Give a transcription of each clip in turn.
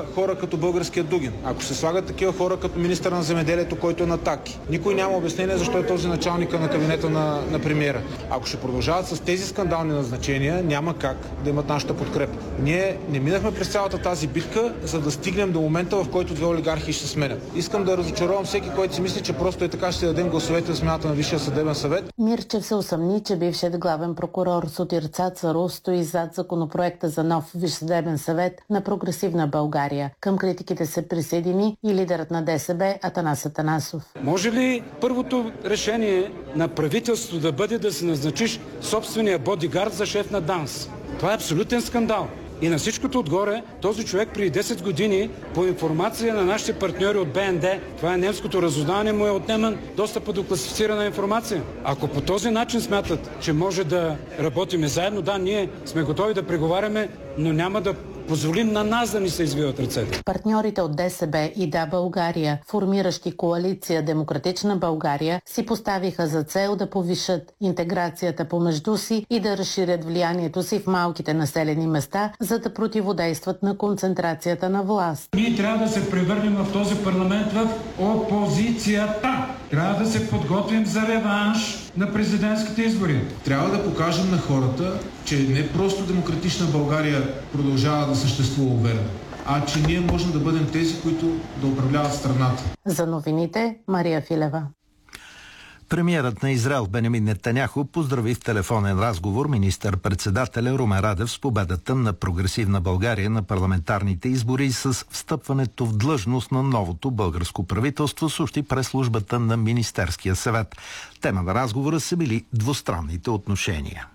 хора като българския Дугин, ако се слагат такива хора като министър на земеделието, който е на Таки, никой няма обяснение защо е този началника на кабинета на премиера. Ако ще продължават с тези скандални назначения, няма как да имат нашата подкрепа. Ние не минахме през цялата тази битка, за да стигнем до момента, в който две олигархи ще се сменят. Искам да разочаровам всеки, който си мисли, че просто е така ще дадем гласовете за смяната на Висшия съдебен съвет. Мирчев се усъмни, че бившият главен прокурор Сотир Цацаров стои зад законопроекта за нов Висш съдебен съвет на Прогресивна България. Към критиките се присъедини и лидерът на ДСБ Атанас Атанасов. Може ли първото решение на правителството да бъде да се назначиш собствения бодигард за шеф на ДАНС? Това е абсолютен скандал. И на всичкото отгоре, този човек преди 10 години, по информация на нашите партньори от БНД, това е немското разузнаване, му е отнеман достъпа до класифицирана информация. Ако по този начин смятат, че може да работиме заедно, да, ние сме готови да преговаряме, но няма да позволим на нас да ни се извиват ръцете. Партньорите от ДСБ и Да България, формиращи коалиция Демократична България, си поставиха за цел да повишат интеграцията помежду си и да разширят влиянието си в малките населени места, за да противодействат на концентрацията на власт. Ние трябва да се превърнем в този парламент в опозицията. Трябва да се подготвим за реванш на президентските избори. Трябва да покажем на хората, че не просто Демократична България продължава да съществува уверено, а че ние можем да бъдем тези, които да управляват страната. За новините, Мария Филева. Премиерът на Израел Бенямин Нетаняху поздрави в телефонен разговор министър-председателя Румен Радев с победата на Прогресивна България на парламентарните избори и с встъпването в длъжност на новото българско правителство, съобщи пресслужбата на Министерския съвет. Тема на разговора са били двустранните отношения.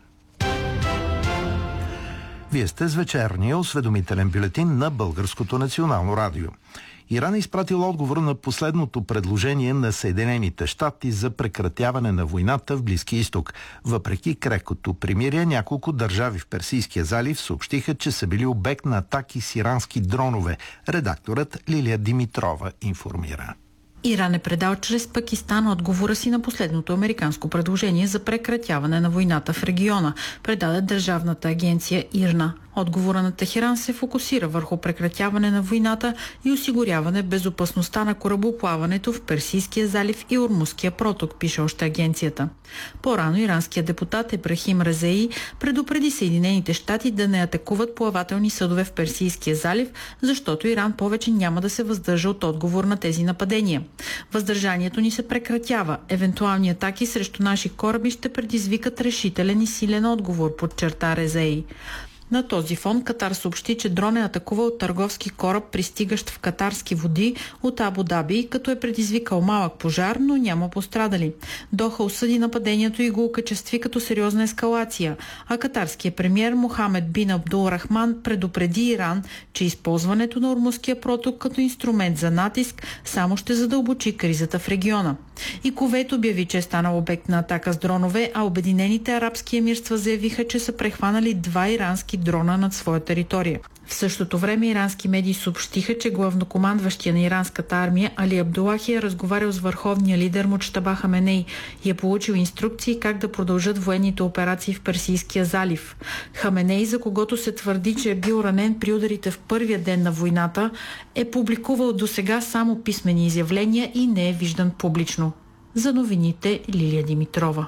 Вие сте с вечерния осведомителен бюлетин на Българското национално радио. Иран е изпратил отговор на последното предложение на Съединените щати за прекратяване на войната в Близкия изток. Въпреки крехкото примирие, няколко държави в Персийския залив съобщиха, че са били обект на атаки с ирански дронове. Редакторът Лилия Димитрова информира. Иран е предал чрез Пакистан отговора си на последното американско предложение за прекратяване на войната в региона, предаде държавната агенция ИРНА. Отговора на Техеран се фокусира върху прекратяване на войната и осигуряване безопасността на корабоплаването в Персийския залив и Ормузския проток, пише още агенцията. По-рано иранският депутат Ебрахим Разеи предупреди Съединените щати да не атакуват плавателни съдове в Персийския залив, защото Иран повече няма да се въздържа от отговор на тези нападения. Въздържанието ни се прекратява. Евентуални атаки срещу наши кораби ще предизвикат решителен и силен отговор, подчерта Разеи. На този фон Катар съобщи, че дрон е атакувал търговски кораб, пристигащ в катарски води от Абу Даби, като е предизвикал малък пожар, но няма пострадали. Доха осъди нападението и го окачестви като сериозна ескалация, а катарският премиер Мохамед бин Абдул Рахман предупреди Иран, че използването на Ормузския проток като инструмент за натиск само ще задълбочи кризата в региона. И Кувейт обяви, че е станал обект на атака с дронове, а Обединените арабски емирства заявиха, че са прехванали 2 ирански дрона над своя територия. В същото време ирански медии съобщиха, че главнокомандващия на иранската армия Али Абдулахи е разговарял с върховния лидер Муджтаба Хаменей и е получил инструкции как да продължат военните операции в Персийския залив. Хаменей, за когото се твърди, че е бил ранен при ударите в първия ден на войната, е публикувал досега само писмени изявления и не е виждан публично. За новините Лилия Димитрова.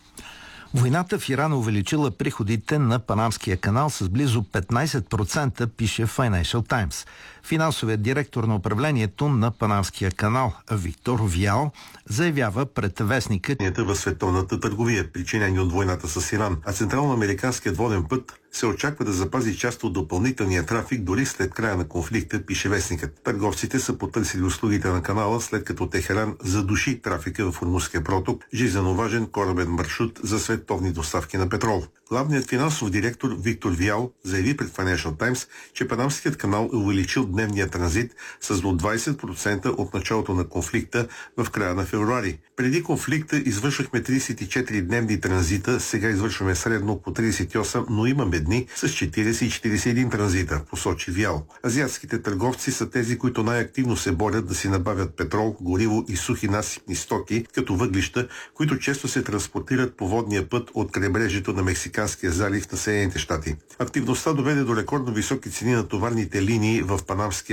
Войната в Иран увеличила приходите на Панамския канал с близо 15%, пише Financial Times. Финансовият директор на управлението на Панамския канал Виктор Виал заявява пред вестника в световната търговия, причинени от войната с Иран, а Централно-американският воден път се очаква да запази част от допълнителния трафик дори след края на конфликта, пише вестникът. Търговците са потърсили услугите на канала, след като Техеран задуши трафика в Ормузския проток, жизнено важен корабен маршрут за световни доставки на петрол. Главният финансов директор Виктор Виал заяви пред Financial Times, че Панамският канал е увеличил дневния транзит с до 20% от началото на конфликта в края на февруари. Преди конфликта извършвахме 34-дневни транзита, сега извършваме средно по 38, но имаме дни с 40 и 41 транзита, посочи Виал. Азиатските търговци са тези, които най-активно се борят да си набавят петрол, гориво и сухи насипни стоки, като въглища, които често се транспортират по водния път от крайбрежието на Мексиканския залив на Съединените щати. Активността доведе до рекордно високи цени на товарните линии в Панамския